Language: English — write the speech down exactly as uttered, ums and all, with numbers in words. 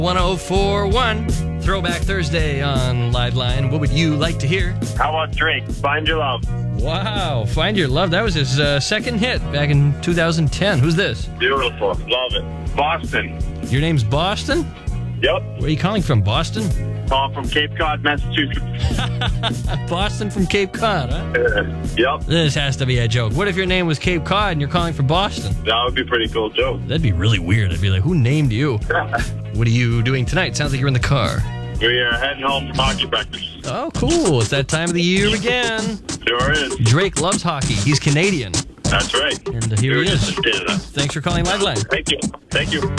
one oh four one, Throwback Thursday on Liveline. What would you like to hear? How about Drake? Find Your Love. Wow, Find Your Love. That was his uh, second hit back in two thousand ten. Who's this? Beautiful. Love it. Boston. Your name's Boston? Yep. Where are you calling from, Boston? Calling from Cape Cod, Massachusetts. Boston from Cape Cod, huh? Uh, yep. This has to be a joke. What if your name was Cape Cod and you're calling from Boston? That would be a pretty cool joke. That'd be really weird. I'd be like, who named you? What are you doing tonight? Sounds like you're in the car. We are heading home from hockey practice. Oh, cool. It's that time of the year again. Sure is. Drake loves hockey. He's Canadian. That's right. And here We were he is. just in Canada. Thanks for calling Liveline. Thank you. Thank you.